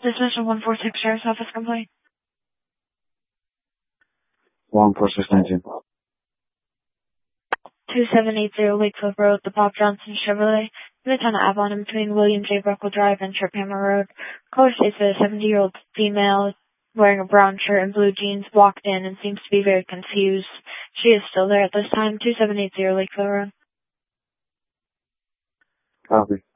Dismissal 146 Sheriff's Office complaint. Law enforcement 19. 2780 Lakefield Road, the Bob Johnson Chevrolet, Lieutenant Avalon in between William J. Buckle Drive and Triphammer Road. Caller states that a 70-year-old female wearing a brown shirt and blue jeans walked in and seems to be very confused. She is still there at this time. 2780 Lakefield Road. Copy.